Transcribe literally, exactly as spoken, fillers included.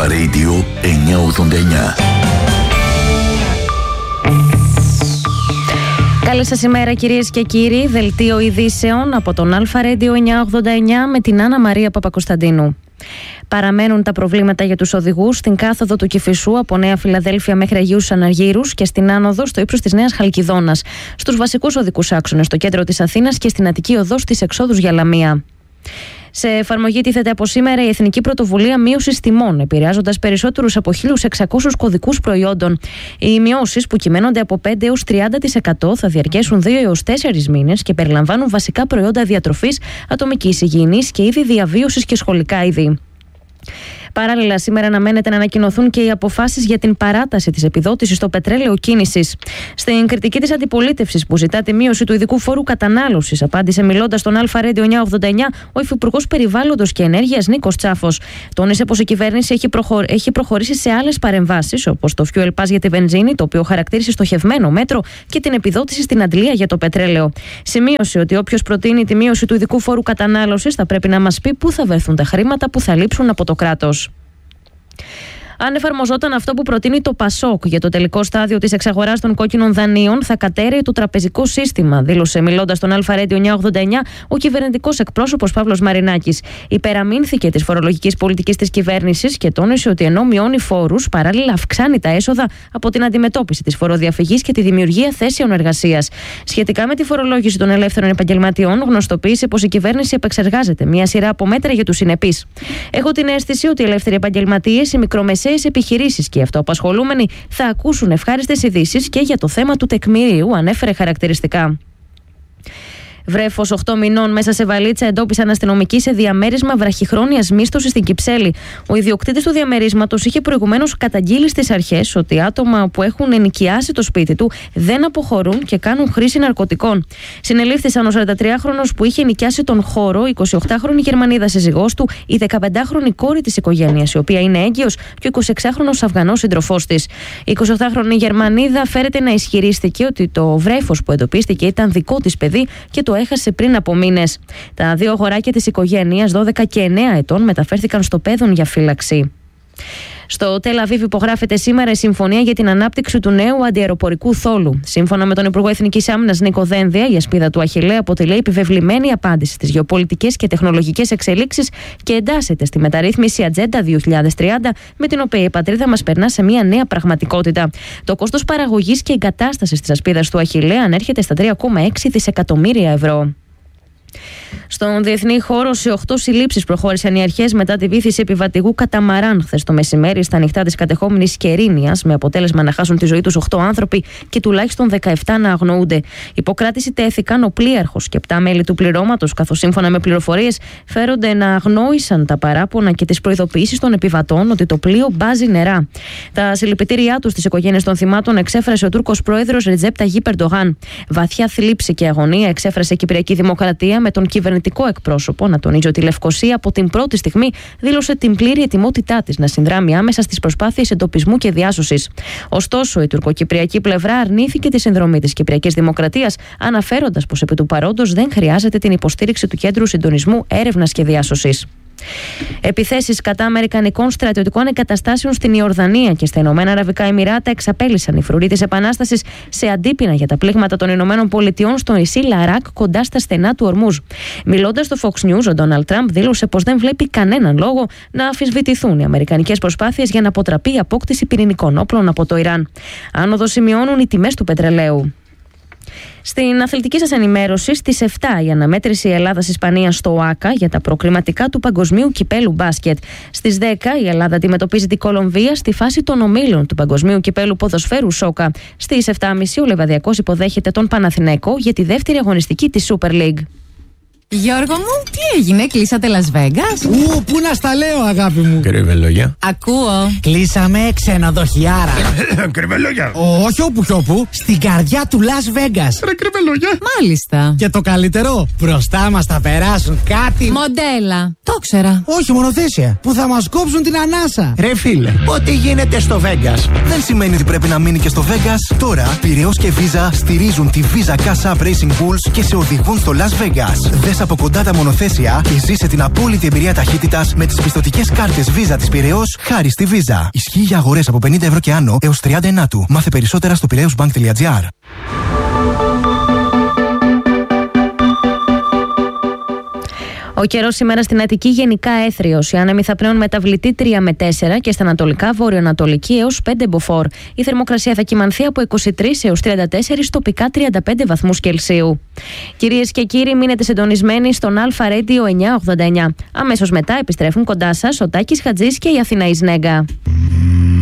Radio εννιακόσια ογδόντα εννιά. Καλή σας ημέρα κυρίες και κύριοι, δελτίο ειδήσεων από τον Αλφα Radio εννιακόσια ογδόντα εννιά με την Άννα Μαρία Παπακοσταντίνου. Παραμένουν τα προβλήματα για τους οδηγούς στην κάθοδο του Κηφισού από Νέα Φιλαδέλφια μέχρι Αγίους Αναργύρους και στην άνοδο στο ύψος της Νέας Χαλκιδόνας, στους βασικούς οδικούς άξονες στο κέντρο της Αθήνας και στην Αττική οδό στις εξόδους για Λαμία. Σε εφαρμογή τίθεται από σήμερα η Εθνική Πρωτοβουλία Μείωσης Τιμών, επηρεάζοντας περισσότερους από χίλιους εξακόσιους κωδικούς προϊόντων. Οι μειώσεις, που κυμαίνονται από πέντε έως τριάντα τοις εκατό, θα διαρκέσουν δύο έως τέσσερις μήνες και περιλαμβάνουν βασικά προϊόντα διατροφής, ατομικής υγιεινής και είδη διαβίωσης και σχολικά είδη. Παράλληλα, σήμερα αναμένεται να ανακοινωθούν και οι αποφάσεις για την παράταση της επιδότησης στο πετρέλαιο κίνησης. Στην κριτική της αντιπολίτευσης που ζητά τη μείωση του ειδικού φόρου κατανάλωσης, απάντησε μιλώντας στον Αλφα Radio εννιακόσια ογδόντα εννιά ο Υφυπουργός Περιβάλλοντος και Ενέργειας Νίκος Τσάφος. Τόνισε πως η κυβέρνηση έχει, προχω... έχει προχωρήσει σε άλλες παρεμβάσεις, όπως το Fuel Pass για τη βενζίνη, το οποίο χαρακτήρισε στοχευμένο μέτρο, και την επιδότηση στην αντλία για το πετρέλαιο. Σημείωσε ότι όποιος προτείνει τη μείωση του ειδικού φόρου κατανάλωσης θα πρέπει να μας πει πού θα βρεθούν τα χρήματα που θα λείψουν από το κράτος. Αν εφαρμοζόταν αυτό που προτείνει το ΠΑΣΟΚ για το τελικό στάδιο της εξαγοράς των κόκκινων δανείων, θα κατέρεε το τραπεζικό σύστημα, δήλωσε μιλώντας στον Αλφα Radio εννιακόσια ογδόντα εννιά ο κυβερνητικός εκπρόσωπος Παύλος Μαρινάκης. Υπεραμείνθηκε της φορολογικής πολιτικής της κυβέρνησης και τόνισε ότι ενώ μειώνει φόρους, παράλληλα αυξάνει τα έσοδα από την αντιμετώπιση της φοροδιαφυγής και τη δημιουργία θέσεων εργασίας. Σχετικά με τη φορολόγηση των ελεύθερων επαγγελματιών, γνωστοποίησε πως η κυβέρνηση επεξεργάζεται μια σειρά από μέτρα για τους συνεπείς. Έχω την αίσθηση ότι οι ελεύθεροι επαγγελματίες, οι μικρομεσαίες επιχειρήσεις και οι αυτοαπασχολούμενοι θα ακούσουν ευχάριστες ειδήσεις και για το θέμα του τεκμηρίου, ανέφερε χαρακτηριστικά. Βρέφος οκτώ μηνών μέσα σε βαλίτσα εντόπισαν αστυνομικοί σε διαμέρισμα βραχυχρόνιας μίσθωσης στην Κυψέλη. Ο ιδιοκτήτης του διαμερίσματος είχε προηγουμένως καταγγείλει στις αρχές ότι άτομα που έχουν ενοικιάσει το σπίτι του δεν αποχωρούν και κάνουν χρήση ναρκωτικών. Συνελήφθησαν ο σαραντατριάχρονος που είχε ενοικιάσει τον χώρο, η εικοσιοκτάχρονη Γερμανίδα σύζυγός του, η δεκαπεντάχρονη κόρη της οικογένειας, η οποία είναι έγκυος, και ο εικοσιεξάχρονος Αφγανός σύντροφός της. Η εικοσιοκτάχρονη Γερμανίδα φέρεται να ισχυρίστηκε ότι το βρέφος που εντοπίστηκε ήταν δικό της παιδί και το έχασε πριν από μήνες. Τα δύο αγοράκια της οικογένειας, δώδεκα και εννέα ετών, μεταφέρθηκαν στο Πέδον για φύλαξη. Στο Τελ Αβίβ υπογράφεται σήμερα η συμφωνία για την ανάπτυξη του νέου αντιαεροπορικού θόλου. Σύμφωνα με τον Υπουργό Εθνικής Άμυνας Νίκο Δένδια, η ασπίδα του Αχιλλέα αποτελεί επιβεβλημένη απάντηση στις γεωπολιτικές και τεχνολογικές εξελίξεις και εντάσσεται στη μεταρρύθμιση Ατζέντα δύο χιλιάδες τριάντα, με την οποία η πατρίδα μας περνά σε μια νέα πραγματικότητα. Το κόστος παραγωγής και εγκατάστασης της ασπίδας του Αχιλλέα ανέρχεται στα τρία κόμμα έξι δισεκατομμύρια ευρώ. Στον διεθνή χώρο, σε οκτώ συλλήψεις προχώρησαν οι αρχές μετά τη βύθιση επιβατηγού καταμαράν χθες το μεσημέρι στα ανοιχτά της κατεχόμενης Κερίνιας, με αποτέλεσμα να χάσουν τη ζωή τους οκτώ άνθρωποι και τουλάχιστον δεκαεπτά να αγνοούνται. Υποκράτηση τέθηκαν ο πλοίαρχος και επτά μέλη του πληρώματος, καθώς σύμφωνα με πληροφορίες φέρονται να αγνόησαν τα παράπονα και τις προειδοποιήσεις των επιβατών ότι το πλοίο μπάζει νερά. Τα συλληπιτήριά τους στις οικογένειες των θυμάτων εξέφρασε ο Τούρκος πρόεδρος Ρετζέπ Ταγίπ Ερντογάν. Βαθιά θλίψη και αγωνία εξέφρασε η Κυπριακή Δημοκρατία, με τον κυβερνητικό εκπρόσωπο να τονίζει ότι η Λευκοσία από την πρώτη στιγμή δήλωσε την πλήρη ετοιμότητά της να συνδράμει άμεσα στις προσπάθειες εντοπισμού και διάσωσης. Ωστόσο, η τουρκοκυπριακή πλευρά αρνήθηκε τη συνδρομή της Κυπριακής Δημοκρατίας, αναφέροντας πως επί του παρόντος δεν χρειάζεται την υποστήριξη του Κέντρου Συντονισμού Έρευνας και Διάσωσης. Επιθέσεις κατά αμερικανικών στρατιωτικών εγκαταστάσεων στην Ιορδανία και στα Ηνωμένα Αραβικά Εμιράτα εξαπέλυσαν οι φρουροί της Επανάστασης σε αντίπεινα για τα πλήγματα των Ηνωμένων Πολιτειών στο νησί Λαράκ, κοντά στα στενά του Ορμούζ. Μιλώντας στο Fox News, ο Ντόναλντ Τραμπ δήλωσε πως δεν βλέπει κανέναν λόγο να αμφισβητηθούν οι αμερικανικές προσπάθειες για να αποτραπεί η απόκτηση πυρηνικών όπλων από το Ιράν. Άνοδο σημειώνουν οι τιμές του πετρελαίου. Στην αθλητική σας ενημέρωση, στις επτά η αναμέτρηση Ελλάδας-Ισπανίας στο ΟΑΚΑ για τα προκριματικά του Παγκοσμίου Κυπέλου Μπάσκετ. Στις δέκα η Ελλάδα αντιμετωπίζει την Κολομβία στη φάση των ομίλων του Παγκοσμίου Κυπέλου Ποδοσφαίρου Σόκα. Στις επτά και μισή ο Λεβαδιακός υποδέχεται τον Παναθηναϊκό για τη δεύτερη αγωνιστική της Super League. Γιώργο μου, τι έγινε, κλείσατε Las Vegas? Ου, πού να στα λέω, αγάπη μου. Κρυβελόγια. Ακούω. Κλείσαμε ξενοδοχιάρα. Κρυβελόγια. Όχι όπου κι όπου, στην καρδιά του Las Vegas. Ρε κρυβελόγια. Μάλιστα. Και το καλύτερο, μπροστά μας θα περάσουν κάτι. Μοντέλα. Το ξέρα. Όχι, μονοθέσια. Που θα μας κόψουν την ανάσα. Ρε φίλε, ό,τι γίνεται στο Vegas δεν σημαίνει ότι πρέπει να μείνει και στο Vegas. Τώρα, Πειραιώς και Visa στηρίζουν τη Visa Cash App Racing Bulls και σε οδηγούν στο Las Vegas. Δες Δες από κοντά τα μονοθέσια και ζήσε την απόλυτη εμπειρία ταχύτητας με τις πιστωτικές κάρτες Visa της Πειραιώς χάρη στη Visa. Ισχύει για αγορές από πενήντα ευρώ και άνω έως τριάντα ενάτου. Μάθε περισσότερα στο πειραιώσμπανκ τελεία τζι άρ. Ο καιρός σήμερα στην Αττική γενικά έθριος. Οι άνεμοι θα πνέουν μεταβλητή τρία με τέσσερα και στα ανατολικά βορειοανατολική έως πέντε μποφόρ. Η θερμοκρασία θα κυμανθεί από είκοσι τρεις έως τριάντα τέσσερα, τοπικά τριάντα πέντε βαθμούς Κελσίου. Κυρίες και κύριοι, μείνετε συντονισμένοι στον Alpha Radio εννιακόσια ογδόντα εννιά. Αμέσως μετά επιστρέφουν κοντά σας ο Τάκης Χατζής και η Αθηνά Ισνέγκα.